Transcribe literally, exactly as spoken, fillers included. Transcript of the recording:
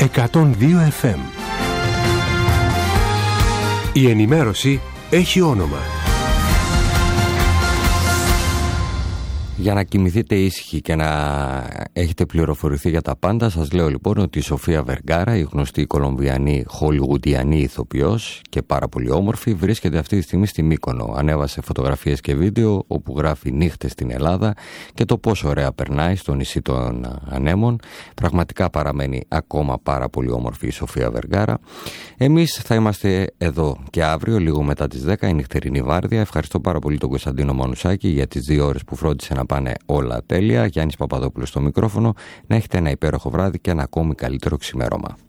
εκατόν δύο εφ εμ. Η ενημέρωση έχει όνομα. Για να κοιμηθείτε ήσυχοι και να έχετε πληροφορηθεί για τα πάντα, σας λέω λοιπόν ότι η Σοφία Βεργάρα, η γνωστή κολομβιανή χολιγουντιανή ηθοποιός και πάρα πολύ όμορφη, βρίσκεται αυτή τη στιγμή στη Μύκονο. Ανέβασε φωτογραφίες και βίντεο όπου γράφει νύχτες στην Ελλάδα και το πόσο ωραία περνάει στο νησί των Ανέμων. Πραγματικά παραμένει ακόμα πάρα πολύ όμορφη η Σοφία Βεργάρα. Εμείς θα είμαστε εδώ και αύριο λίγο μετά τις δέκα, η νυχτερινή βάρδια. Ευχαριστώ πάρα πολύ τον Κωνσταντίνο Μανουσάκη για τις δύο ώρες που φρόντισε να πάνε όλα τέλεια. Γιάννης Παπαδόπουλος στο μικρόφωνο. Να έχετε ένα υπέροχο βράδυ και ένα ακόμη καλύτερο ξημέρωμα.